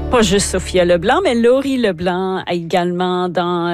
Pas juste Sophia Leblanc, mais Laurie Leblanc a également dans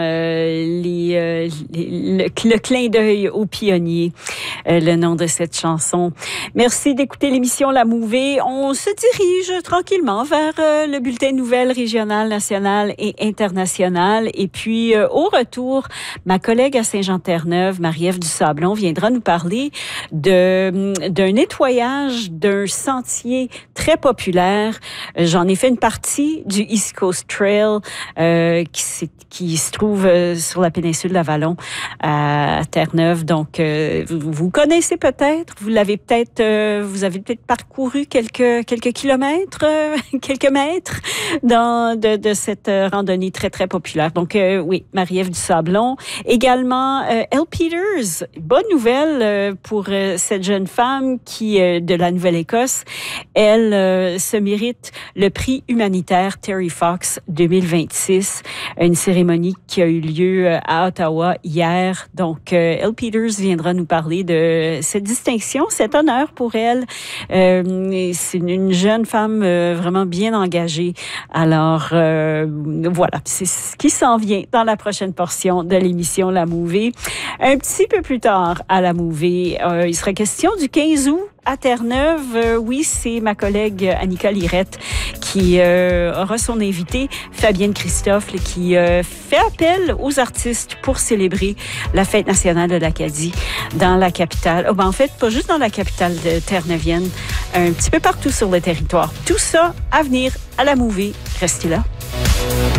le clin d'œil aux pionniers, le nom de cette chanson. Merci d'écouter l'émission La Mouvée. On se dirige tranquillement vers le bulletin de nouvelles régionales, nationales et internationales. Et puis, au retour, ma collègue à Saint-Jean-Terre-Neuve, Marie-Ève Dusablon, viendra nous parler d'un nettoyage d'un sentier très populaire. J'en ai fait une partie du East Coast Trail qui se trouve sur la péninsule de l'Avalon à Terre-Neuve. Donc, vous connaissez peut-être, vous avez peut-être parcouru quelques kilomètres, quelques mètres de cette randonnée très, très populaire. Donc, oui, Marie-Ève Dusablon. Également, Elle Peters, bonne nouvelle pour cette jeune femme qui, de la Nouvelle-Écosse, elle se mérite le prix humanitaire Terry Fox 2026, une cérémonie qui a eu lieu à Ottawa hier. Donc, Elle Peters viendra nous parler de cette distinction, cet honneur pour elle. C'est une jeune femme vraiment bien engagée. Alors, voilà, c'est ce qui s'en vient dans la prochaine portion de l'émission La Mouvée. Un petit peu plus tard à La Mouvée, il sera question du 15 août à Terre-Neuve. Oui, c'est ma collègue Annika Lirette qui aura son invité, Fabienne Christophe, qui fait appel aux artistes pour célébrer la fête nationale de l'Acadie dans la capitale. Oh, ben, en fait, pas juste dans la capitale de Terre-Neuvienne, un petit peu partout sur le territoire. Tout ça à venir à La Mouvée. Restez là.